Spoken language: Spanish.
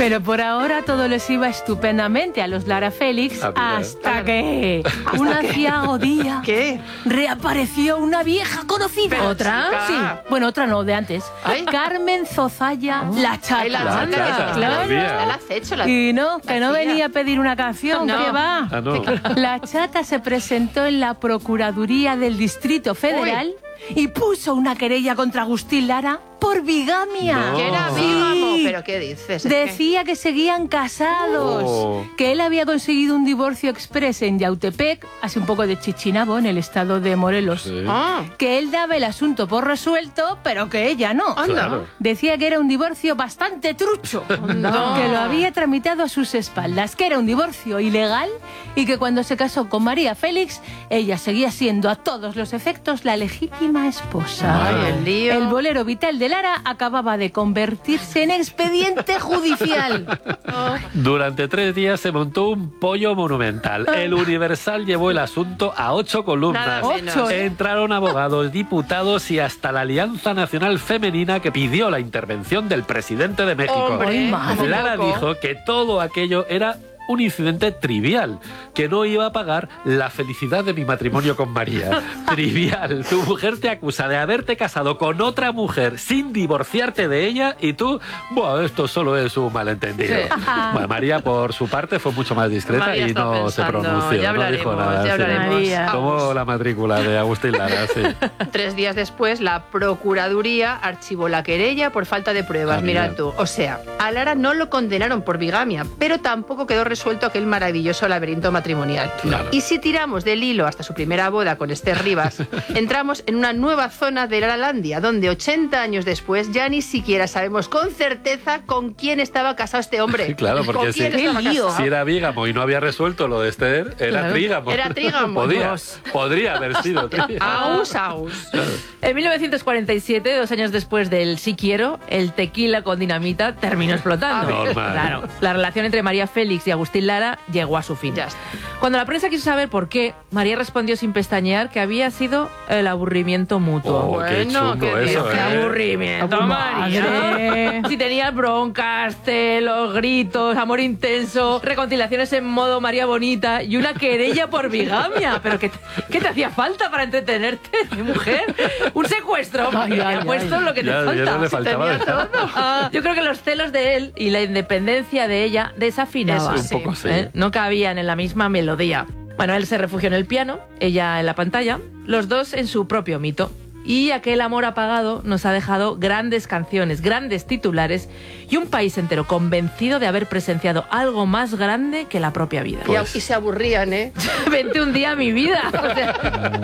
Pero por ahora todo les iba estupendamente a los Lara Félix hasta que un aciago día reapareció una vieja conocida. Pero, ¿Otra? chica. Sí. Bueno, otra no, de antes. Ay. Carmen Zozaya, la chata. Ay, la chata, chata, claro. todavía. La has hecho, la Y no, que no tía. venía a pedir una canción, No. que va. Ah, no. La chata se presentó en la Procuraduría del Distrito Federal y puso una querella contra Agustín Lara por bigamia. No. Que era Sí. bígamo, pero ¿qué dices? Es que- Decía que seguían casados, Oh. que él había conseguido un divorcio express en Yautepec, hace un poco de Chichinabo, en el estado de Morelos. Sí. Ah, Que él daba el asunto por resuelto, pero que ella no. anda. Claro. Decía que era un divorcio bastante trucho, No. que lo había tramitado a sus espaldas, que era un divorcio ilegal y que cuando se casó con María Félix, ella seguía siendo a todos los efectos la legítima esposa. Ay, el lío. El bolero vital de Lara acababa de convertirse en expediente judicial. Durante 3 días se montó un pollo monumental. El Universal llevó el asunto a 8 columnas. Nada menos. 8, Entraron abogados, diputados y hasta la Alianza Nacional Femenina que pidió la intervención del presidente de México. Hombre, Ay, madre. Lara loco. dijo que todo aquello era un incidente trivial, que no iba a pagar la felicidad de mi matrimonio con María. Trivial. Tu mujer te acusa de haberte casado con otra mujer sin divorciarte de ella y tú, bueno, esto solo es un malentendido. Sí. Bueno, María, por su parte, fue mucho más discreta María y está no se pensando, pronunció. ya No dijo hablaremos, nada. ya sí. hablaremos. María. Como la matrícula de Agustín Lara, sí. 3 días después, la Procuraduría archivó la querella por falta de pruebas. Ah, Mira mira. tú. O sea, a Lara no lo condenaron por bigamia, pero tampoco quedó resuelto aquel maravilloso laberinto matrimonial. Claro. Y si tiramos del hilo hasta su primera boda con Esther Rivas, entramos en una nueva zona de Laralandia, donde 80 años después ya ni siquiera sabemos con certeza con quién estaba casado este hombre. Sí, claro, porque ¿Con quién si- estaba ¡Qué lío! casado? Si era bígamo y no había resuelto lo de Esther, era Claro. trígamo. Era trígamo. Podría haber sido trígamo. Aus, aus. En 1947, 2 años después del Sí Quiero, el tequila con dinamita terminó explotando. Normal. Claro, la relación entre María Félix y Agustín Lara llegó a su fin. Ya está. Cuando la prensa quiso saber por qué, María respondió sin pestañear que había sido el aburrimiento mutuo. Oh, qué Bueno, chungo qué eso, bien. ¡Qué ¿eh? aburrimiento, Madre. María! Si tenías broncas, celos, gritos, amor intenso, reconciliaciones en modo María Bonita y una querella por bigamia. ¿Pero qué te hacía falta para entretenerte, mi mujer? Un secuestro. Ay, Te ay, ha puesto ay. lo que te Ya falta. no le faltaba tenía de nada. Ah, yo creo que los celos de él y la independencia de ella desafinaban. Eso Un poco sí. No cabían en la misma melodía. Bueno, él se refugió en el piano, ella en la pantalla, los dos en su propio mito. Y aquel amor apagado nos ha dejado grandes canciones, grandes titulares y un país entero convencido de haber presenciado algo más grande que la propia vida. Y se aburrían, ¿eh? Vente un día a mi vida. O sea,